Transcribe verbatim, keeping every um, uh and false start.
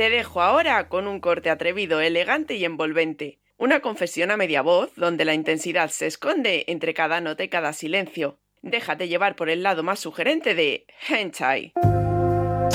Te dejo ahora con un corte atrevido, elegante y envolvente. Una confesión a media voz, donde la intensidad se esconde entre cada nota y cada silencio. Déjate llevar por el lado más sugerente de hentai.